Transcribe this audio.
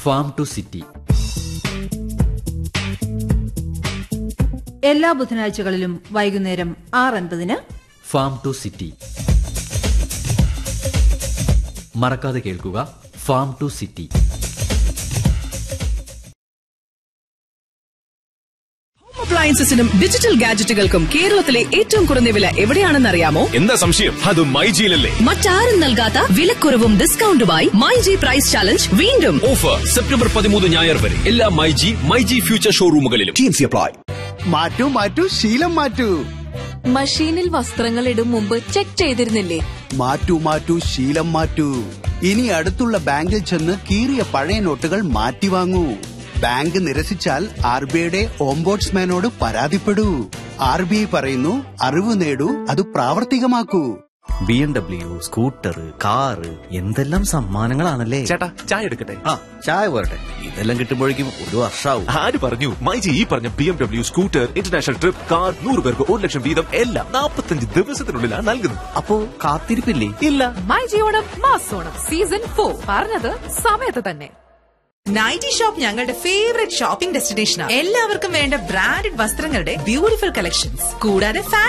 Farm to city. എല്ലാ ബുധനാഴ്ചകളിലും വൈകുന്നേരം 6:50 farm to city. മറക്കാതെ കേൾക്കുക ഫാം ടു സിറ്റി. അപ്ലയൻസസിനും ഡിജിറ്റൽ ഗാഡ്ജറ്റുകൾക്കും കേരളത്തിലെ ഏറ്റവും കുറഞ്ഞ വില എവിടെയാണെന്നറിയാമോ? എന്താ സംശയം? അത് മൈജിയിലല്ലേ. മറ്റാരും നൽകാത്ത വിലക്കുറവും ഡിസ്കൗണ്ടുമായി മൈജി പ്രൈസ് ചാലഞ്ച് വീണ്ടും. ഓഫർ സെപ്റ്റംബർ 13 ഞായർ വരെ എല്ലാ മൈജി ഫ്യൂച്ചർ ഷോറൂമുകളിലും. TNC apply. മാറ്റൂ ശീലം മാറ്റൂ. മഷീനിൽ വസ്ത്രങ്ങൾ ഇടും മുമ്പ് ചെക്ക് ചെയ്തിരുന്നില്ലേ? മാറ്റൂ ശീലം മാറ്റൂ. ഇനി അടുത്തുള്ള ബാങ്കിൽ ചെന്ന് കീറിയ പഴയ നോട്ടുകൾ മാറ്റി വാങ്ങൂ. ബാങ്ക് നിരസിച്ചാൽ RBIയുടെ ഓംബോഡ്സ്മാനോട് പരാതിപ്പെടൂ. RBI പറയുന്നു, അറിവ് നേടൂ, അത് പ്രാവർത്തികമാക്കൂ. BMW, സ്കൂട്ടർ, കാറ്, എന്തെല്ലാം സമ്മാനങ്ങളാണല്ലേ. ചേട്ടാ, ചായ എടുക്കട്ടെ? ചായ പോരട്ടെ. ഇതെല്ലാം കിട്ടുമ്പോഴേക്കും ഒരു വർഷാവും. ആര് പറഞ്ഞു? മൈജി ഈ പറഞ്ഞ BMW, scooter, international trip, car, 100 പേർക്ക് 1 ലക്ഷം വീതം എല്ലാം 45 ദിവസത്തിനുള്ളിലാണ് നൽകുന്നത്. അപ്പോ കാത്തിരിപ്പില്ലേ? ഇല്ല. മൈജി ഓണം മാസോണം സീസൺ 4 പറഞ്ഞത് സമയത്ത് തന്നെ. നൈറ്റി ഷോപ്പ് ഞങ്ങളുടെ ഫേവറേറ്റ് ഷോപ്പിംഗ് ഡെസ്റ്റിനേഷനാണ്. എല്ലാവർക്കും വേണ്ട ബ്രാൻഡഡ് വസ്ത്രങ്ങളുടെ ബ്യൂട്ടിഫുൾ കളക്ഷൻസ്, കൂടാതെ